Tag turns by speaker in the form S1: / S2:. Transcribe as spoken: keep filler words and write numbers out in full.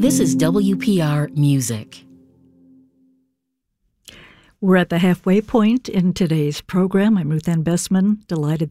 S1: This is W P R Music.
S2: We're at the halfway point in today's program. I'm Ruth Ann Bessman, delighted